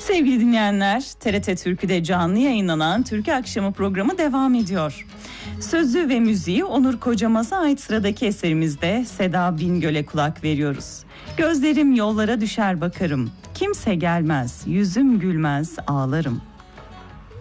Sevgili dinleyenler, TRT Türkü'de canlı yayınlanan Türkü Akşamı programı devam ediyor. Sözü ve müziği Onur Kocamaz'a ait sıradaki eserimizde Seda Bingöl'e kulak veriyoruz. Gözlerim yollara düşer bakarım, kimse gelmez, yüzüm gülmez ağlarım.